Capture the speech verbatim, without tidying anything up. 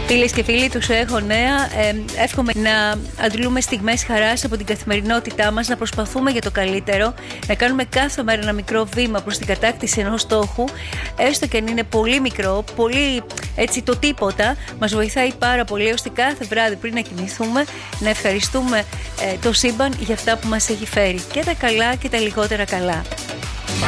Φίλες και φίλοι, τους έχω νέα. Ε, εύχομαι να αντλούμε στιγμές χαράς από την καθημερινότητά μας, να προσπαθούμε για το καλύτερο, να κάνουμε κάθε μέρα ένα μικρό βήμα προς την κατάκτηση ενός στόχου, έστω και αν είναι πολύ μικρό, πολύ έτσι το τίποτα. Μας βοηθάει πάρα πολύ ώστε κάθε βράδυ πριν να κοιμηθούμε να ευχαριστούμε ε, το σύμπαν για αυτά που μας έχει φέρει, και τα καλά και τα λιγότερα καλά.